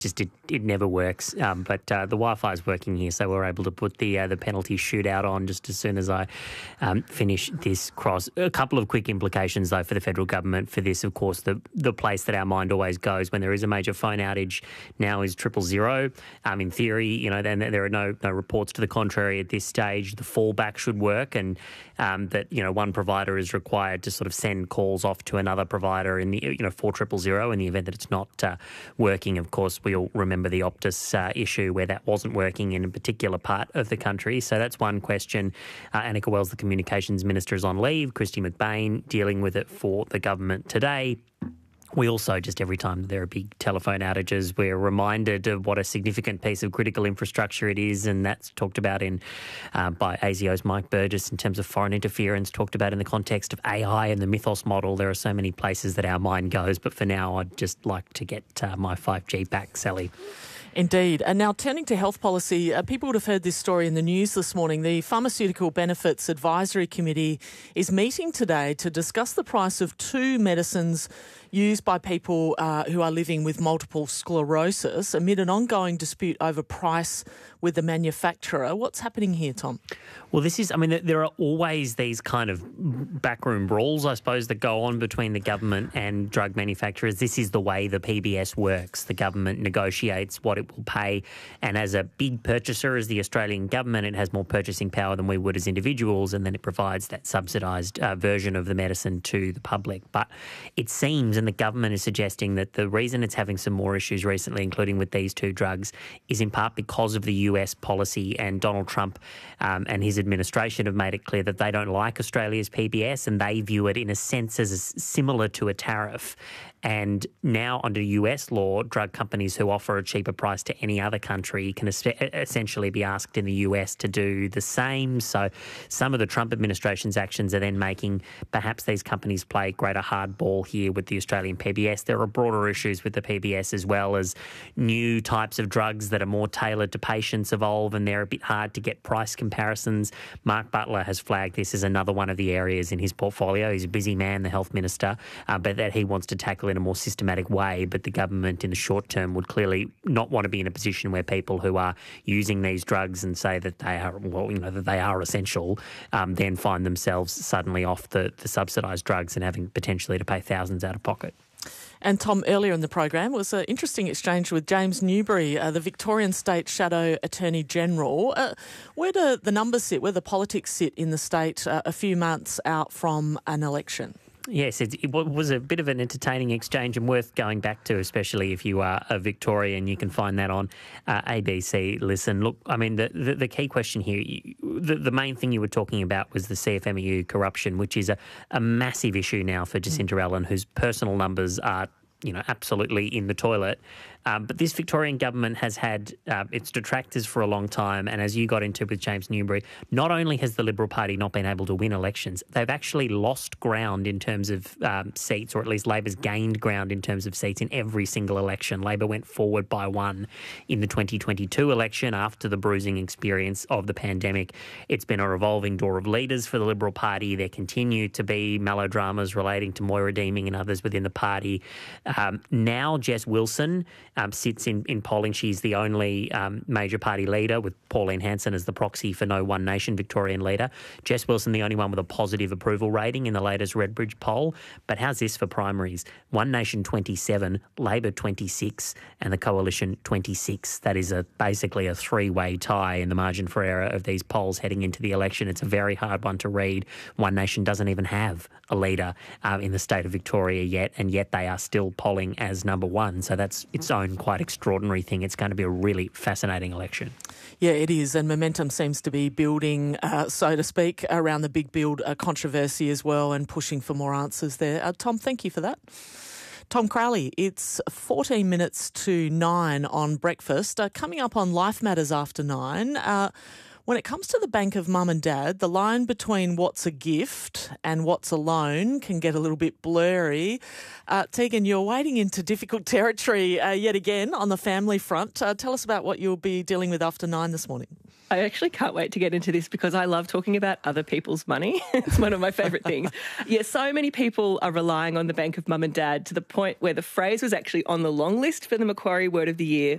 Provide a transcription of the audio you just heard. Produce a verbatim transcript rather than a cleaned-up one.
just it, it never works. Um, but uh, the Wi-Fi is working here, so we're able to put the uh, the penalty shootout on just as soon as I um, finish this cross. A couple of quick implications, though, for the federal government for this. Of course, the the place that our mind always goes when there is a major phone outage now is triple zero. Um, in theory, you know, then there are no no reports to the contrary at this stage. The fallback should work, and um, that you know one provider is required to sort of send calls off to another provider in the you know for triple zero in the event that it's not uh, working. Of course, we all remember the Optus uh, issue where that wasn't working in a particular part of the country. So that's one question. Uh, Annika Wells, the Communications Minister, is on leave. Christy McBain dealing with it for the government today. We also, just every time there are big telephone outages, we're reminded of what a significant piece of critical infrastructure it is, and that's talked about in uh, by A S I O's Mike Burgess in terms of foreign interference, talked about in the context of A I and the Mythos model. There are so many places that our mind goes, but for now I'd just like to get uh, my five G back, Sally. Indeed. And now turning to health policy, uh, people would have heard this story in the news this morning. The Pharmaceutical Benefits Advisory Committee is meeting today to discuss the price of two medicines used by people uh, who are living with multiple sclerosis amid an ongoing dispute over price with the manufacturer. What's happening here, Tom? Well, this is, I mean, there are always these kind of backroom brawls, I suppose, that go on between the government and drug manufacturers. This is the way the P B S works. The government negotiates what it will pay, and as a big purchaser, as the Australian government, it has more purchasing power than we would as individuals, and then it provides that subsidised uh, version of the medicine to the public. But it seems, and the government is suggesting, that the reason it's having some more issues recently, including with these two drugs, is in part because of the U S policy, and Donald Trump um, and his administration have made it clear that they don't like Australia's P B S, and they view it in a sense as a, similar to a tariff. And now under U S law, drug companies who offer a cheaper price to any other country can es- essentially be asked in the U S to do the same. So some of the Trump administration's actions are then making perhaps these companies play greater hardball here with the Australian P B S. There are broader issues with the P B S as well, as new types of drugs that are more tailored to patients evolve, and they're a bit hard to get price comparisons. Mark Butler has flagged this as another one of the areas in his portfolio. He's a busy man, the health minister, uh, but that he wants to tackle in a more systematic way. But the government in the short term would clearly not want to be in a position where people who are using these drugs and say that they are, well, you know, that they are essential, um, then find themselves suddenly off the, the subsidised drugs and having potentially to pay thousands out of pocket. And Tom, earlier in the program was an interesting exchange with James Newbury, uh, the Victorian State Shadow Attorney General. Uh, where do the numbers sit, where the politics sit in the state uh, a few months out from an election? Yes, it, it was a bit of an entertaining exchange and worth going back to, especially if you are a Victorian. You can find that on uh, A B C Listen. Look, I mean, the, the, the key question here, the, the main thing you were talking about was the C F M E U corruption, which is a, a massive issue now for Jacinta mm. Allen, whose personal numbers are, you know, absolutely in the toilet. Um, but this Victorian government has had uh, its detractors for a long time, and as you got into with James Newbury, not only has the Liberal Party not been able to win elections, they've actually lost ground in terms of um, seats, or at least Labor's gained ground in terms of seats in every single election. Labor went forward by one in the twenty twenty-two election after the bruising experience of the pandemic. It's been a revolving door of leaders for the Liberal Party. There continue to be melodramas relating to Moira Deeming and others within the party. Um, now Jess Wilson Um, sits in, in polling. She's the only um, major party leader, with Pauline Hanson as the proxy for no One Nation Victorian leader. Jess Wilson, the only one with a positive approval rating in the latest Redbridge poll. But how's this for primaries? One Nation twenty-seven, Labor twenty-six, and the Coalition twenty-six. That is a basically a three-way tie in the margin for error of these polls heading into the election. It's a very hard one to read. One Nation doesn't even have a leader uh, in the state of Victoria yet, and yet they are still polling as number one. So that's its own quite extraordinary thing. It's going to be a really fascinating election. Yeah, it is, and momentum seems to be building, uh, so to speak, around the big build uh, controversy as well, and pushing for more answers there. Uh, Tom, thank you for that. Tom Crowley, it's fourteen minutes to nine on breakfast. Uh, coming up on Life Matters after nine, uh, when it comes to the bank of mum and dad, the line between what's a gift and what's a loan can get a little bit blurry. Uh, Tegan, you're wading into difficult territory uh, yet again on the family front. Uh, tell us about what you'll be dealing with after nine this morning. I actually can't wait to get into this because I love talking about other people's money. It's one of my favourite things. Yeah, so many people are relying on the bank of mum and dad to the point where the phrase was actually on the long list for the Macquarie Word of the Year